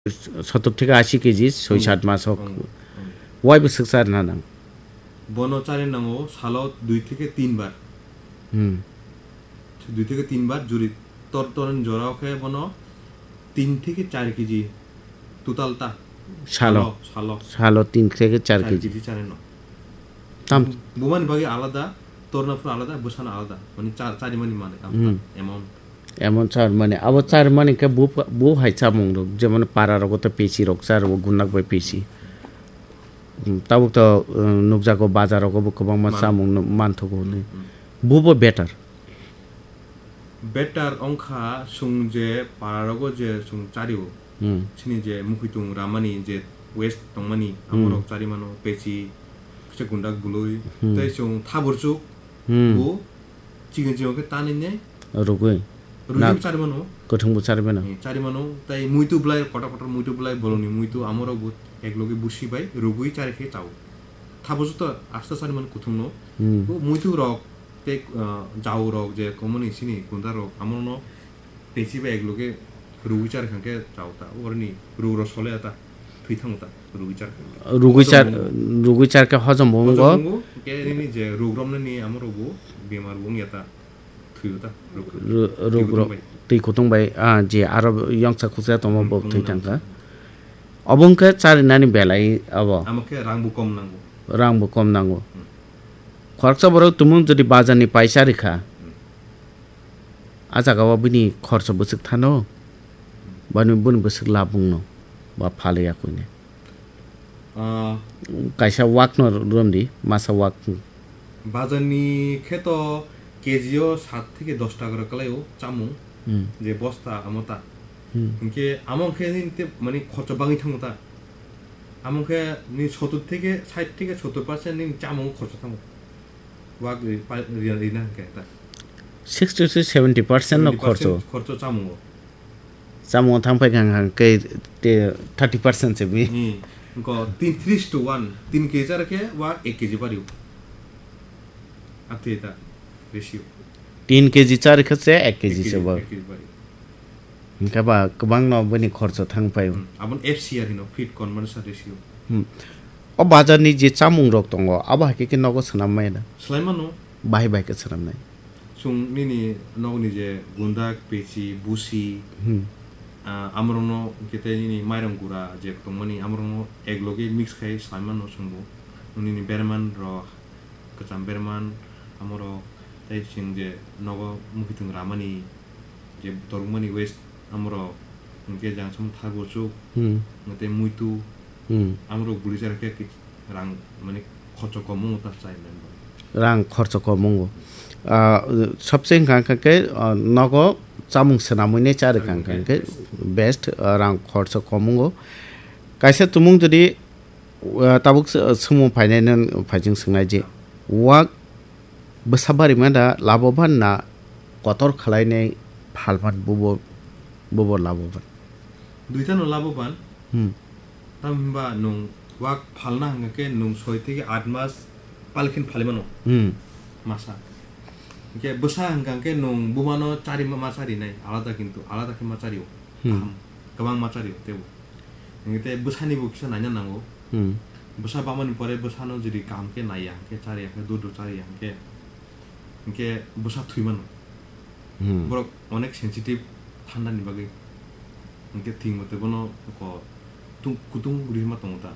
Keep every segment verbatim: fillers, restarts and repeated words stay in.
সত্তর থেকে আশি কেজি ছয় সাত মাস হোক ওয়াই বছর চার না নাং বন চারে নাঙো সালত দুই থেকে তিনবার হুম দুই থেকে তিনবার জুরি তর তরন জরাও খেয়ে বন তিন থেকে চার কেজি টোটালটা সালো সালো সালো তিন থেকে চার কেজি চারে ন তাম বুমান ভাগে আলাদা তরনাফুর আলাদা বসানো আলাদা মানে চার চারি মানি মানে এমন এমন চার মানে আবার চার মানে কে বু বু হাই চামং রোগ যেমন পাড়া রোগতে পেছি রোগ চার রোগ গুনাক বাই পেছি তাবো তো নুকজাগো বাজারগো গোबां मा চামং মানথগো নে বুবো বেটার বেটার অংখা সুং যে পাড়ারগো যে সুং চারিও সিনি যে মুখিতুং রামানি যে ওয়েস্ট তংমানি আমর চারি মানো পেছি সে গুন্ডাক বুলুই তাই সুং থাবরচুক বু চিকেন জিওকে তানিনে রুগুই রুগুই চারি মানো কঠং চারি মানো চারি মানো তাই মুইতু ব্লাই কটা কটা মুইতু ব্লাই বলনি মুইতু আমরও বুত একলগে বুসি বাই রুগুই চারি খে চাও থাবরচু তো আস্তা চারি মান কুথুং নো মুইতু রক তে যাও রক যে কমনি সিনি গুন্ডা রক আমর ন পেছি বাই একলগে রুগুই চারি খাকে চাওতা ওরনি রুগ রসলে আতা থুইথাংতা রুগুই চার রুগুই চার রুগুই চার কে হজম বঙ্গ কে নি যে রুগ্রমনে নি আমর বু বেমার বং ইয়াতা থুইতা রুগ tei kutung bai a je arab yangsa khusa toma bo thei tangka obongke chari nani belai abo amake rangbu kom nango rangbu kom nango খরচা বড় তুমি যদি বাজারনি পয়সা রেখা আজা গাওয়া বিনি খরচ বসুক থানো বানি বুন বসুক লাবুং ন বা ফালে কইনে কাইসা ওয়াক ন রমদি মাসা ওয়াক বাজারনি খেত কেজিও সাত থেকে দশ টাকা করে কলাইও চামু যে বস্তা আমতা ইনকে আমকে নিতে মানে খরচ বাঙি থামতা আমকে নি সত্তর থেকে ষাট থেকে সত্তর পার্সেন্ট নি চামু খরচ থামো ওয়াক রিনা কেতা sixty to seventy percent no খরচ খরচ চামু চামু থামপাই গাং গাং কে thirty percent से भी को तीन तीस to one तीन केजी रखे वाक एक केजी पारियो आते ता रेशियो तीन केजी चार खसे एक केजी से बा इनका बा गोबां न बनि खर्च थांपाय आबन एफसीआर हिनो फीड कन्वर्सन रेशियो अ बाजारनि जे चामुं रक दङ आबा के के नगो सनामनाय ना स्लाइमानो बाहाय बाहाय के सनामनाय सुं निनि नगनि जे गुन्दाक पेची बुसी আমরনো কেতে নিনি মাইরং গুড়া যে তমনি আমরনো একলগে মিক্স খাই স্লাইমানো সংবো নিনি বেরমান র কচাম বেরমান আমর তাই সিং যে নগ মুখিতুং রামানি যে তরুমানি ওয়েস্ট আমর কে জাংসম থাগোচু মতে মুইতু আমর গুলিজার কে রাং মানে খরচ কম তা চাই রাং খরচ কম আ সবচেয়ে কাকে নগ চামুং সেনামুনে চার কাঙ্কে বেস্ট রাং খরচ কমুঙ্গো কাইসা তুমুং যদি তাবুক সুমু ফাইনাইন ফাইजिं सोंनाय जे वाक बसाबारि मादा लाबोबान ना कतर खालायनाय फालबान बुबो बुबो लाबोबान दुइता न लाबोबान हम तामबा नं वाक फालना हंगके नं ছয় থেকে আট মাস পালখিন ফালিমাनो हम মাসা কে বসা হাঙ্গাকে নং বুমানো চারি মাছারি নাই আলাদা কিন্তু আলাদা কি মাছারিও গোবাং মাছারিও তেও এতে বসানি বকিসা নাইনা নাঙ্গো বসা বামানি পরে বসানো যদি কামকে নাইয়া কে চারি আকে দুদু চারি আকে কে বসা থুইমানো বড় অনেক সেনসিটিভ ঠান্ডা নিবাগে কে থিং মতে বনো ক তুং কুতুং রিমা তংতা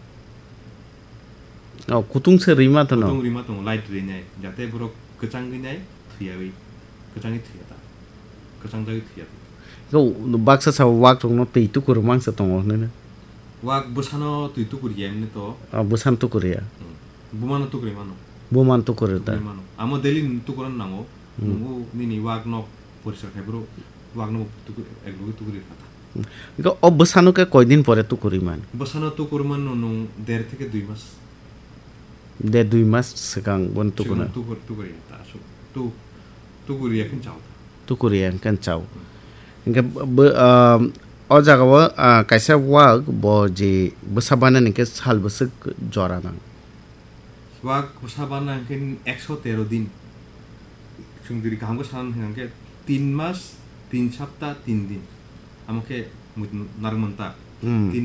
ও কুতুং সে রিমা তনো কুতুং রিমা তং লাইট রিনাই যাতে বড় কচাং গিনাই থিয়াবি কচাংই থিয়াতা কচাং জাগি থিয়াতা গো বাক্সা सा वाक दङ तै तुकुर मांसा दङ ने वाक बसानो तै तुकुर यामने तो बसान तुकुरिया बुमानो तुकुरि मानो बुमान तुकुर ता मानो आमो देली तुकुरन नांगो नुगो निनि वाक न परिसर खाइब्रो वाक न तुकुर एकलगे तुकुरि खाता गो अब बसानो के कय दिन परे तुकुरि मान बसानो तुकुर मान नु देर থেকে দুই মাস दे দুই মাস सिगां बन तुकुना तुकुर तुकुरि ता सु तु तुकुरिया खन चाव तुकुरिया खन चाव इनके अ जागाव काइसा वाक ब जे बसाबाना निके साल बसक जरा ना वाक बसाबाना खन एक सौ तेरह दिन सुंदरी काम को सान हंगे तीन मास तीन सप्ताह तीन दिन আমাকে নারমন্তা Hmm.